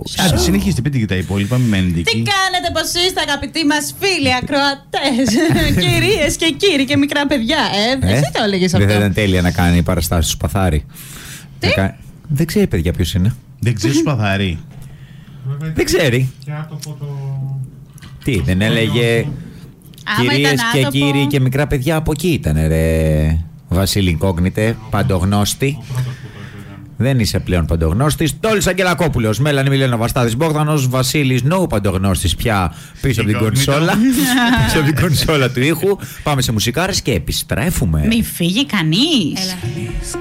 Άντε, συνεχίστε, πείτε και τα υπόλοιπα, μην μένετε εκεί. Τι κάνετε, πως είστε, αγαπητοί μας φίλοι ακροατές, κυρίες και κύριοι και μικρά παιδιά. Εσύ το έλεγες αυτό. Δεν θα ήταν τέλεια να κάνει παραστάσεις του Σπαθάρη? Τι? Δεν ξέρει, παιδιά, ποιος είναι. Δεν ξέρει Σπαθάρη. Δεν ξέρει. Τι, δεν έλεγε κυρίες και κύριοι και μικρά παιδιά? Από εκεί ήταν, ρε Βασίλη Κόγνητε, παντογνώστη. Δεν είσαι πλέον παντογνώστης. Τόλης Αγγελακόπουλος, Μέλανη Μιλένα Βαστάδης Μπόγδανος, Βασίλης Νόου παντογνώστης πια πίσω από την κονσόλα. Πίσω από την κονσόλα του ήχου. Πάμε σε μουσικάρες και επιστρέφουμε. Μη φύγει κανείς.